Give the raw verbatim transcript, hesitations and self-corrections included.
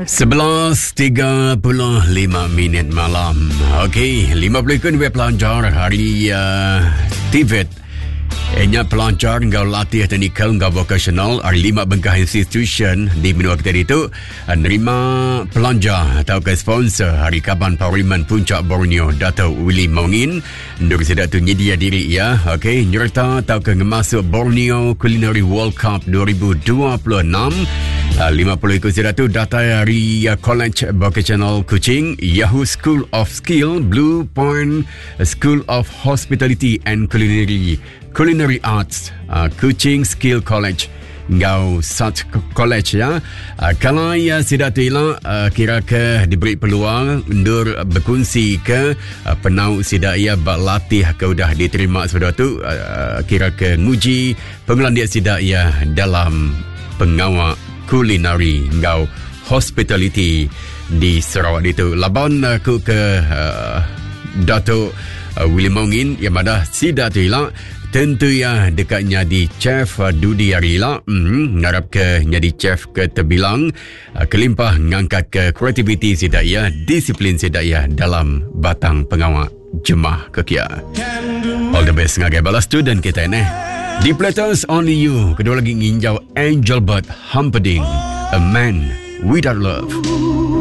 Sebelas tiga puluh lima minit malam. Okey, lima puluh kun web pelajar hari uh, Tibet. Enya pelajar ngau latih teknikal ngau vocational hari lima bengkah institution di menua kita itu uh, nerima pelajar atau ke sponsor hari Kaban Parlimen Puncak Borneo Dato' Willy Mongin untuk sedang tu nyedia diri ya. Okey, nyerta atau ke ngemasuk Borneo Culinary World Cup dua ribu dua puluh enam. Uh, lima puluh ikut sudah tu data dari uh, College Vocational Kuching, Yahoo School of Skill, Blue Point School of Hospitality and Culinary Culinary Arts, uh, Kuching Skill College, ngau such college ya. Uh, kalau ya sudah tu ialah uh, kira ke diberi peluang untuk berkongsi ke uh, penau sudah ia berlatih ke udah diterima sudah tu uh, kira ke nguji pengelan dia sudah ia dalam pengawal kulinari ngau hospitality di Sarawak itu. Laban aku ke uh, Dato' uh, Willy Mongin yang mana si Dato' hilang tentu ya dekatnya di chef uh, Dudi Arila mm, ngarap ke jadi chef ke terbilang uh, kelimpah ngangkat ke kreativiti sidak ya disiplin sidak ya dalam batang pengawal jemaah kekia. All the best ngagai balas tu dan kita ini di Platters Only You. Kedua lagi nginjau Angel Bird Humperdinck, A Man Without Love.